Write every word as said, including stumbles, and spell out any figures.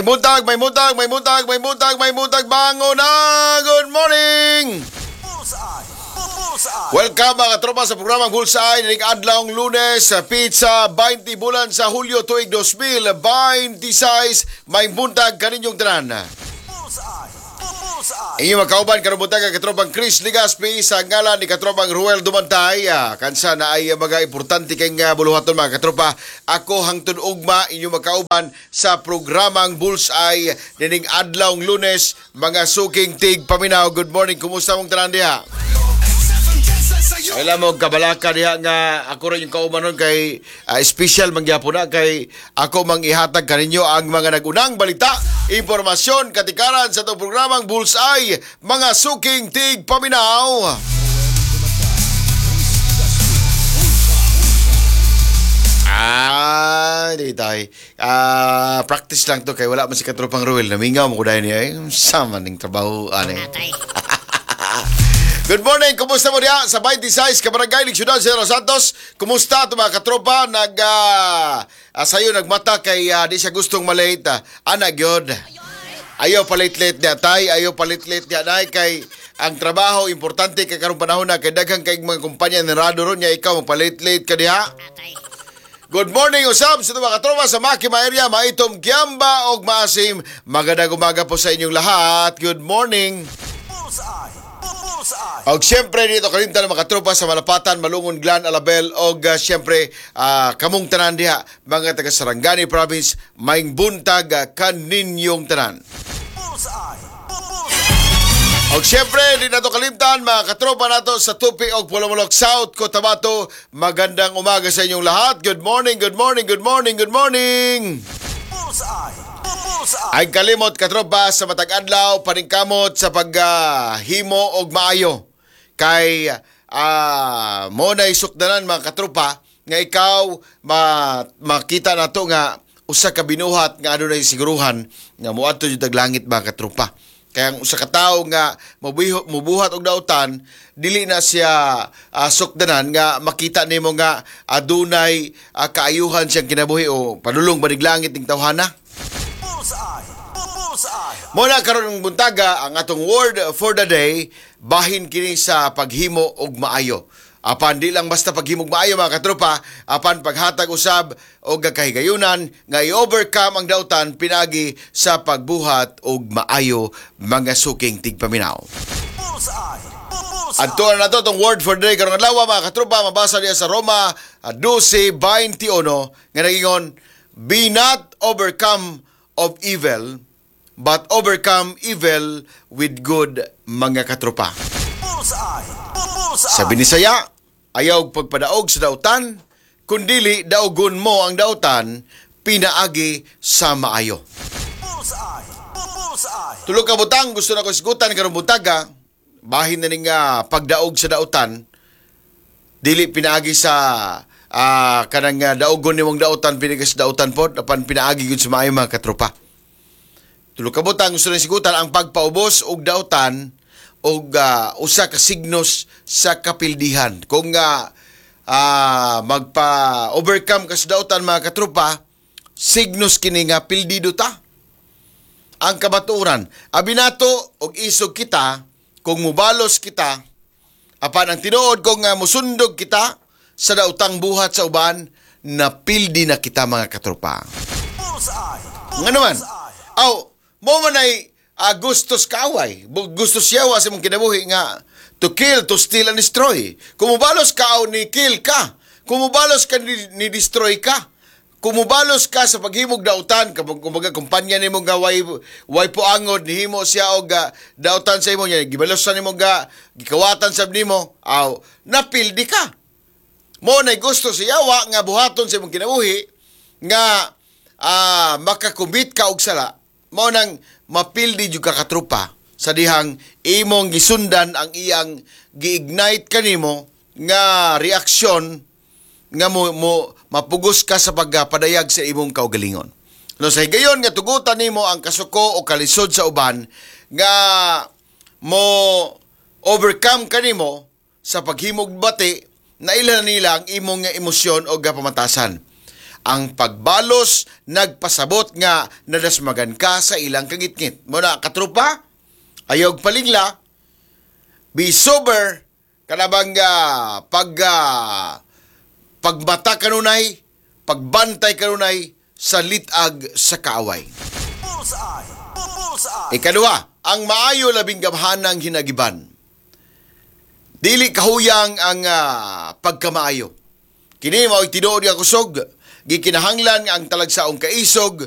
Buntag, may mutag, may mutag, may mutag, may mutag, bango na! Good morning! Welcome mga tropa sa programang Bullseye. Ninig adlawng Lunes, pizza, twenty bulan sa Hulyo tuig twenty twenty-six. May buntag kaninyong tanan. Inyong makauban karong buntag ang katropang Chris Ligaspi sa ngalan ni katropang Ruel Dumantay. Ah, kansa na ay mga importante kay nga buluhaton mga katropa. Ako hangtod ugma inyong makauban sa programang Bullseye nining adlawng Lunes, mga suking tig paminaw. Good morning, kumusta mong tanan diha? Alam mo, kabalaka diha nga ako rin yung kaumanon kay uh, special mangyapon na kay ako mang ihatag kaninyo ang mga nagunang balita, impormasyon, katikaran sa itong programang Bullseye, mga suking tig paminaw. Ah, di tayo. Ah, practice lang to kay wala man si katropang Ruel. Namingaw mo ko dahil niya. Eh, sama ng trabaho. Ano eh. Good morning, kumusta mo diya sa twenty-six Kabarangay ng Siyudad General Santos? Kumusta ito mga katropa? Nag, uh, uh, sa'yo nagmata kay uh, di siya gustong malate. Uh, anak yun. Ayaw palit-lit niya tay, ayaw palit-lit niya nay kay ang trabaho importante kay karong panahon na kay daghang kay mga kumpanya ni Rado ron niya ikaw magpalit-lit ka diha. Good morning usab sa mga katropa sa Makima area, maitom Kiamba og maasim. Magandang umaga po sa inyong lahat. Good morning. Og siyempre dito kalimtan ng mga tropa sa Malapatan, Malungon, Glan, Alabel og uh, siyempre uh, kamong tanan diha mga taga Sarangani Province, maing buntag uh, kaninyong tanan. Og siyempre dito kalimtan mga katropa nato sa Tupi og Pulomolok South, Cotabato, magandang umaga sa inyong lahat. Good morning, good morning, good morning, good morning. Ay kalimot katropa sa matag adlaw paningkamot sa paghimo uh, og maayo kay uh, mo na isukdanan mga katropa nga ikaw ma makita nato nga usa ka binuhat nga adunay siguruhan nga moadto jud tag langit mga katropa. Kaya ang usa ka tawo nga mabuhat, mubuhat og dautan dili na siya uh, sukdanan nga makita nimo nga adunay uh, kaayuhan siyang kinabuhi o padulong banig langit ning tawhana. Muna karon ng buntaga ang atong word for the day, bahin kini sa paghimo og maayo. Apan di lang basta paghimo og maayo mga katropa, apan paghatag usab og kahigayunan nga i-overcome ang dautan pinagi sa pagbuhat og maayo mga suking tigpaminaw. Adto na nato tong word for the day karong adlaw mga katropa, mabasa diya sa Roma twelve twenty-one nga nagingon, be not overcome of evil, but overcome evil with good mga katropa. Sa Binisaya, ayaw pagpadaog sa dautan, kundili daogon mo ang dautan, pinaagi sa maayo. Tulog ka butang, gusto na ko isgutan karong butaga, bahin na ning uh, pagdaog sa dautan, dili pinaagi sa uh, kanang uh, daogon nimong dautan, pinagas dautan po, apan pinaagi yun sa maayo mga katropa. Tulog ka butang, gusto na isgutan ang pagpaubos og dautan og uh, usa ka signos sa kapildihan. Kung uh, uh, magpa-overcome ka sa dautan mga katropa, signos kini nga pildido ta. Ang kabaturan, abinato og isog kita, kung mubalos kita, apan ang tinuod kung uh, musundog kita sa dautang buhat sa uban, na pildi na kita mga katropa. Nga naman, aw, mo man ay uh, gustos kaaway, gustos yawa sa mong kinabuhi nga to kill, to steal, and destroy. Kumubalos ka o ni kill ka, kumubalos ka ni, ni destroy ka, kumubalos ka sa paghimog dautan, kumbaga kumpanya ni mo nga way, way po angod, nihimo siya o ga dautan sa imo niya, gibalosan ni mo ga, gikawatan sa ni mo, aw, napildi ka. Mo na gusto sa yawa nga buhaton sa imong kinabuhi nga uh, makakumbit ka og sala. Mao nang mapildi jud ka katrupa sa dihang imong gisundan ang iyang gi-ignite kanimo nga reaksyon nga mo, mo mapugos ka sa pagpadayag sa imong kaugalingon. No sa higayon nga tugutan nimo ang kasuko o kalisod sa uban nga mo overcome kanimo sa paghimog bati na ilan nila ang imong emosyon o pamatasan. ang pagbalos nagpasabot nga nadasmagan ka sa ilang kangitngit. Muna katrupa, ayog palingla, be sober, kanabang uh, pag uh, pagmata kanunay, pagbantay kanunay sa litag sa kaaway. Bullseye! Bullseye! Ikadua, ang maayo labing gamhanang hinagiban. Dili kahuyang ang uh, pagkamaayo. Kini mao'y tinuod nga kusog, gikinahanglan nga ang talagsaong kaisog